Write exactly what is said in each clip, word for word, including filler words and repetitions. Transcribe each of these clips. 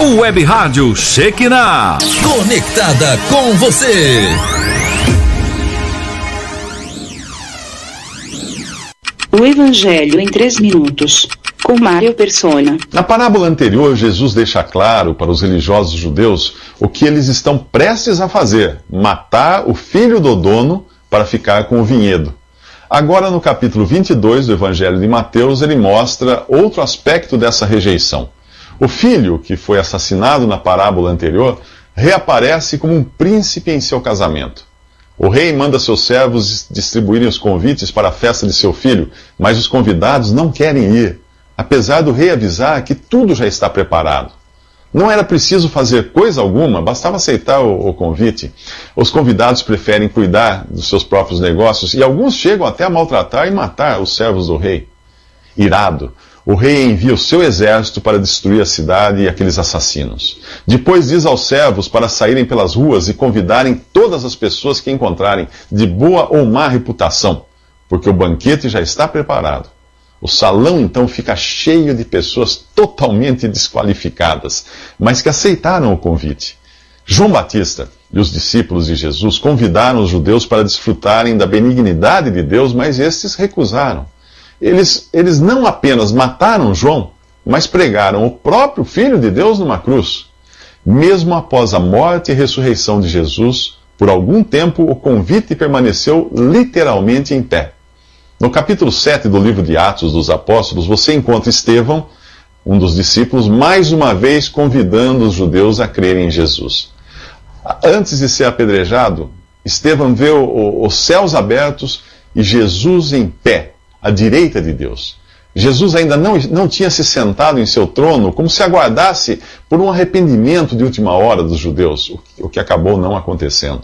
Web Rádio Shekinah. Conectada com você. O Evangelho em três minutos, com Mário Persona. Na parábola anterior, Jesus deixa claro para os religiosos judeus o que eles estão prestes a fazer: matar o filho do dono para ficar com o vinhedo. Agora, no capítulo vinte e dois do Evangelho de Mateus, ele mostra outro aspecto dessa rejeição. O filho, que foi assassinado na parábola anterior, reaparece como um príncipe em seu casamento. O rei manda seus servos distribuírem os convites para a festa de seu filho, mas os convidados não querem ir, apesar do rei avisar que tudo já está preparado. Não era preciso fazer coisa alguma, bastava aceitar o, o convite. Os convidados preferem cuidar dos seus próprios negócios e alguns chegam até a maltratar e matar os servos do rei. Irado, o rei envia o seu exército para destruir a cidade e aqueles assassinos. Depois diz aos servos para saírem pelas ruas e convidarem todas as pessoas que encontrarem, de boa ou má reputação, porque o banquete já está preparado. O salão então fica cheio de pessoas totalmente desqualificadas, mas que aceitaram o convite. João Batista e os discípulos de Jesus convidaram os judeus para desfrutarem da benignidade de Deus, mas estes recusaram. Eles, eles não apenas mataram João, mas pregaram o próprio Filho de Deus numa cruz. Mesmo após a morte e ressurreição de Jesus, por algum tempo o convite permaneceu literalmente em pé. No capítulo sete do livro de Atos dos Apóstolos, você encontra Estevão, um dos discípulos, mais uma vez convidando os judeus a crerem em Jesus. Antes de ser apedrejado, Estevão vê o, o, os céus abertos e Jesus em pé, à direita de Deus. Jesus ainda não, não tinha se sentado em seu trono, como se aguardasse por um arrependimento de última hora dos judeus, o que, o que acabou não acontecendo.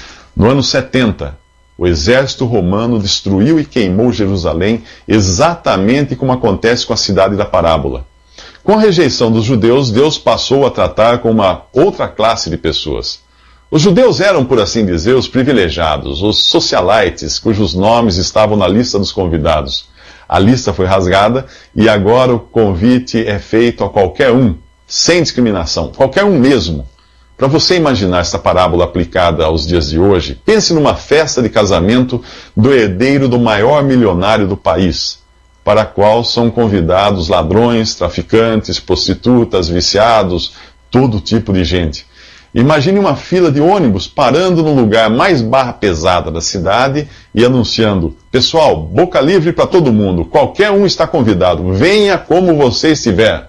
No ano setenta, o exército romano destruiu e queimou Jerusalém, exatamente como acontece com a cidade da parábola. Com a rejeição dos judeus, Deus passou a tratar com uma outra classe de pessoas. Os judeus eram, por assim dizer, os privilegiados, os socialites, cujos nomes estavam na lista dos convidados. A lista foi rasgada e agora o convite é feito a qualquer um, sem discriminação, qualquer um mesmo. Para você imaginar esta parábola aplicada aos dias de hoje, pense numa festa de casamento do herdeiro do maior milionário do país, para a qual são convidados ladrões, traficantes, prostitutas, viciados, todo tipo de gente. Imagine uma fila de ônibus parando no lugar mais barra pesada da cidade e anunciando: pessoal, boca livre para todo mundo, qualquer um está convidado, venha como você estiver.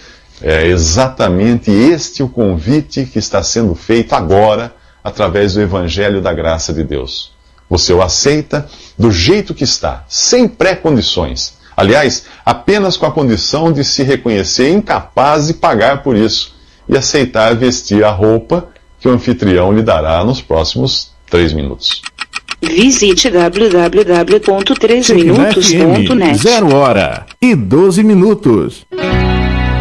É exatamente este o convite que está sendo feito agora através do Evangelho da Graça de Deus. Você o aceita do jeito que está, sem pré-condições. Aliás, apenas com a condição de se reconhecer incapaz de pagar por isso e aceitar vestir a roupa que o anfitrião lhe dará nos próximos três minutos. Visite w w w ponto três minutos ponto net. Zero hora e doze minutos.